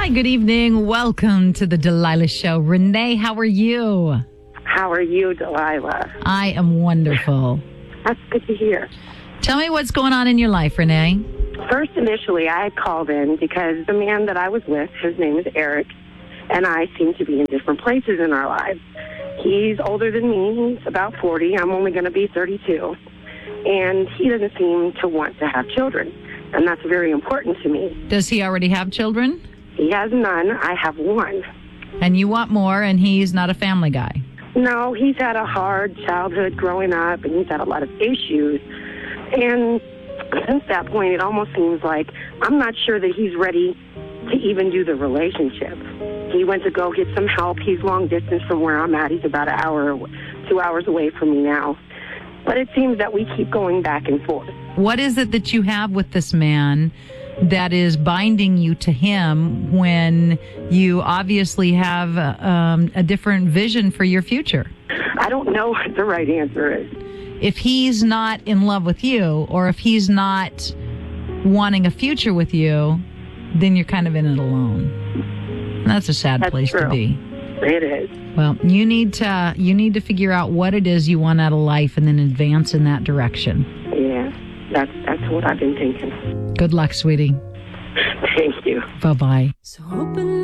Hi, good evening. Welcome to the Delilah Show. Renee, how are you? How are you, Delilah? I am wonderful. That's good to hear. Tell me what's going on in your life, Renee. First, initially, I had called in because the man that I was with, his name is Eric, and I seem to be in different places in our lives. He's older than me. He's about 40. I'm only going to be 32. And he doesn't seem to want to have children, and that's very important to me. Does he already have children? He has none. I have one. And you want more, and he's not a family guy? No, he's had a hard childhood growing up, and he's had a lot of issues. And since that point, it almost seems like I'm not sure that he's ready to even do the relationship. He went to go get some help. He's long distance from where I'm at. He's about 2 hours away from me now. But it seems that we keep going back and forth. What is it that you have with this man that is binding you to him when you obviously have a different vision for your future? I don't know what the right answer is. If he's not in love with you, or if he's not wanting a future with you, then you're kind of in it alone. That's a sad place to be. It is. Well, you need to figure out what it is you want out of life and then advance in that direction. Yeah, that's what I've been thinking. Good luck, sweetie. Thank you. Bye-bye. So open